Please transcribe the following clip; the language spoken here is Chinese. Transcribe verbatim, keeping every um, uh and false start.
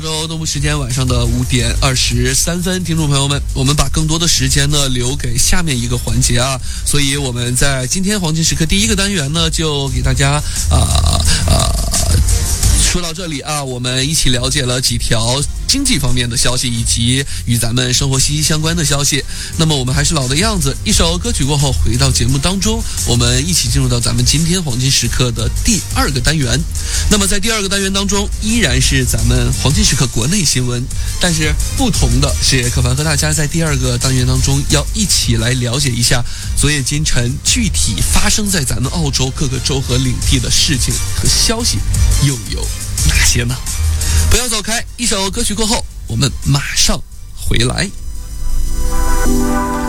澳洲东部时间晚上的五点二十三分，听众朋友们，我们把更多的时间呢留给下面一个环节啊，所以我们在今天黄金时刻第一个单元呢，就给大家啊啊。说到这里啊，我们一起了解了几条经济方面的消息，以及与咱们生活息息相关的消息。那么我们还是老的样子，一首歌曲过后，回到节目当中，我们一起进入到咱们今天黄金时刻的第二个单元。那么在第二个单元当中，依然是咱们黄金时刻国内新闻，但是不同的是，可凡和大家在第二个单元当中要一起来了解一下昨夜今晨具体发生在咱们澳洲各个州和领地的事情和消息又有哪些呢？不要走开，一首歌曲过后，我们马上回来。